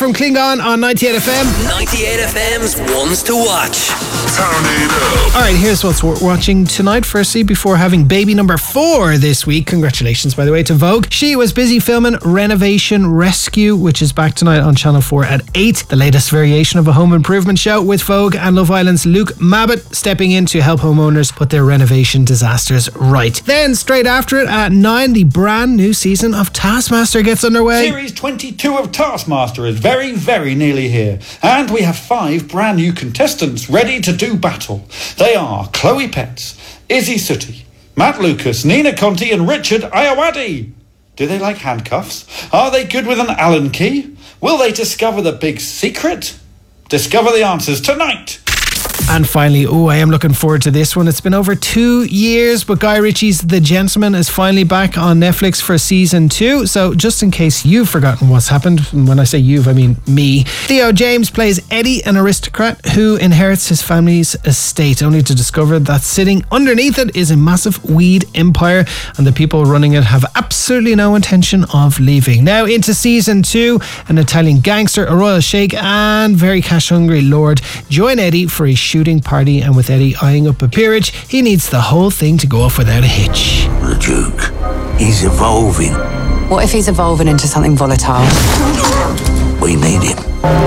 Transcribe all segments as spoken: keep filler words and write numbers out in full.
from Klingon on ninety-eight F M. ninety-eight F M's Ones to Watch. Turn it up. Alright, here's what's worth watching tonight. Firstly, before having baby number four this week, congratulations by the way to Vogue. She was busy filming Renovation Rescue, which is back tonight on Channel four at eight. The latest variation of a home improvement show with Vogue and Love Island's Luke Mabbitt stepping in to help homeowners put their renovation disasters right. Then straight after it at nine, the brand new season of Taskmaster gets underway. Series twenty-two of Taskmaster is very, very nearly here. And we have five brand new contestants ready to do battle. They are Chloe Petts, Izzy Sooty, Matt Lucas, Nina Conti and Richard Ayawadi. Do they like handcuffs? Are they good with an Allen key? Will they discover the big secret? Discover the answers tonight. And finally, oh, I am looking forward to this one. It's been over two years, but Guy Ritchie's The Gentleman is finally back on Netflix for season two. So just in case you've forgotten what's happened, and when I say you've, I mean me, Theo James plays Eddie, an aristocrat who inherits his family's estate, only to discover that sitting underneath it is a massive weed empire, and the people running it have absolutely no intention of leaving. Now into season two, an Italian gangster, a royal sheikh, and very cash-hungry lord join Eddie for a shooting party, and with Eddie eyeing up a peerage, he needs the whole thing to go off without a hitch. The Duke, he's evolving. What if he's evolving into something volatile? We need him.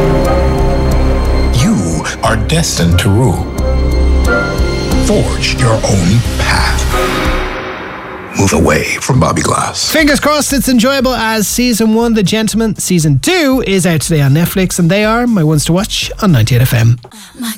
You are destined to rule. Forge your own path. Move away from Bobby Glass. Fingers crossed it's enjoyable as season one, The Gentleman. Season two is out today on Netflix, and they are my ones to watch on ninety-eight F M.